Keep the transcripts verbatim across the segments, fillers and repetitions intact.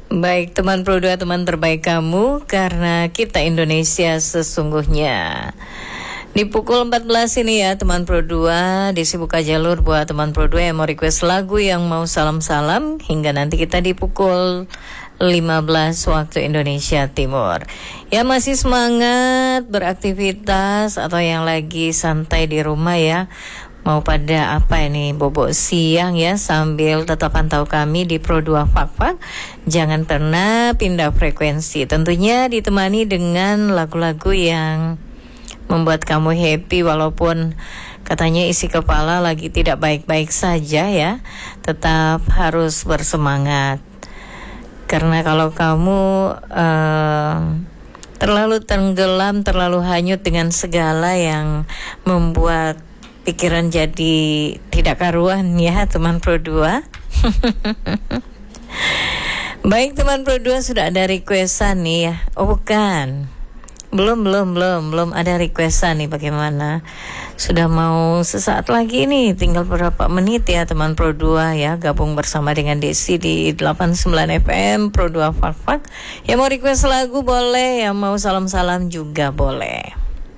Baik teman Pro dua, teman terbaik kamu, karena kita Indonesia sesungguhnya. Di pukul empat belas ini ya teman Pro dua, diisi buka jalur buat teman Pro dua yang mau request lagu, yang mau salam-salam, hingga nanti kita di pukul lima belas waktu Indonesia Timur. Ya masih semangat beraktivitas atau yang lagi santai di rumah ya, mau pada apa ini, bobok siang ya, sambil tetap pantau kami di Pro dua Fakfak. Jangan pernah pindah frekuensi, tentunya ditemani dengan lagu-lagu yang membuat kamu happy, walaupun katanya isi kepala lagi tidak baik-baik saja ya. Tetap harus bersemangat, karena kalau kamu uh, terlalu tenggelam, terlalu hanyut dengan segala yang membuat pikiran jadi tidak karuan ya teman Pro dua. Baik teman Pro dua, sudah ada requestan nih ya. Oh bukan, Belum, belum, belum, belum ada requestan nih, bagaimana? Sudah mau sesaat lagi nih, tinggal beberapa menit ya teman Pro dua ya, gabung bersama dengan Desi di delapan puluh sembilan F M Pro dua Fakfak. Yang mau request lagu boleh, yang mau salam-salam juga boleh.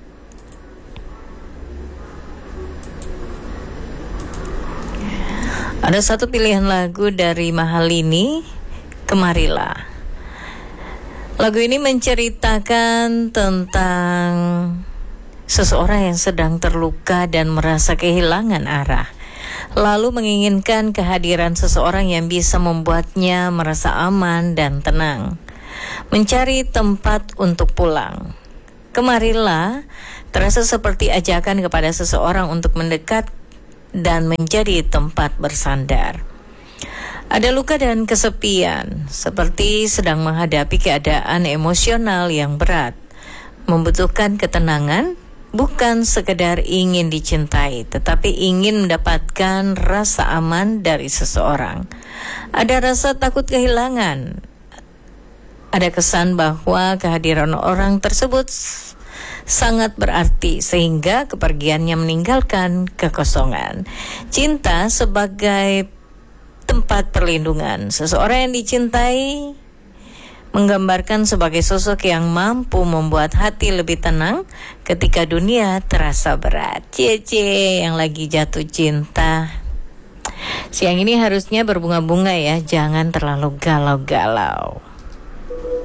Ada satu pilihan lagu dari Mahalini, Kemarilah. Lagu ini menceritakan tentang seseorang yang sedang terluka dan merasa kehilangan arah, lalu menginginkan kehadiran seseorang yang bisa membuatnya merasa aman dan tenang, mencari tempat untuk pulang. Kemarilah terasa seperti ajakan kepada seseorang untuk mendekat dan menjadi tempat bersandar. Ada luka dan kesepian, seperti sedang menghadapi keadaan emosional yang berat, membutuhkan ketenangan, bukan sekedar ingin dicintai, tetapi ingin mendapatkan rasa aman dari seseorang. Ada rasa takut kehilangan, ada kesan bahwa kehadiran orang tersebut sangat berarti sehingga kepergiannya meninggalkan kekosongan. Cinta sebagai tempat perlindungan. Seseorang yang dicintai menggambarkan sebagai sosok yang mampu membuat hati lebih tenang ketika dunia terasa berat. Cie-cie yang lagi jatuh cinta, siang ini harusnya berbunga-bunga ya, jangan terlalu galau-galau.